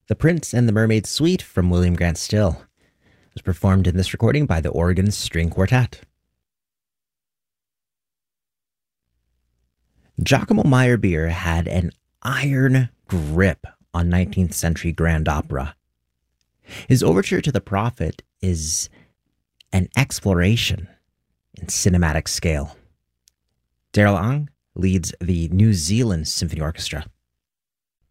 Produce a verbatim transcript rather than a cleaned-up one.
The Prince and the Mermaid Suite from William Grant Still was performed in this recording by the Oregon String Quartet. Giacomo Meyerbeer had an iron grip on nineteenth century grand opera. His overture to The Prophet is an exploration in cinematic scale. Daryl Ang leads the New Zealand Symphony Orchestra.